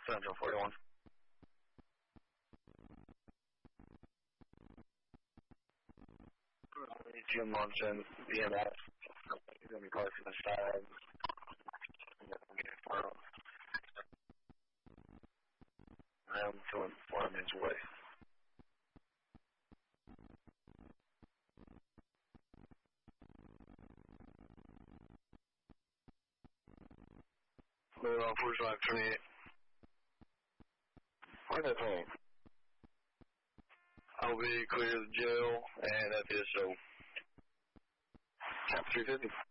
Central 41. Jim Munson, BMS. He's going to be close to the side. Around 4 minutes away. Moving on 4528. Where's that plane? I'll be clear of the jail and FSO. Chapter 350.